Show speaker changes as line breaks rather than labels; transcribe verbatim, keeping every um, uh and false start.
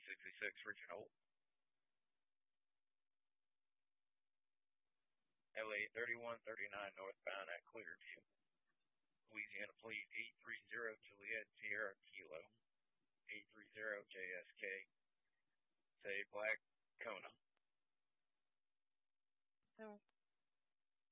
sixty-six Regional. L A thirty-one thirty-nine northbound at Clearview. Louisiana Fleet eight three zero Juliet Sierra Kilo. eight three zero J S K. Say Black Kona.
So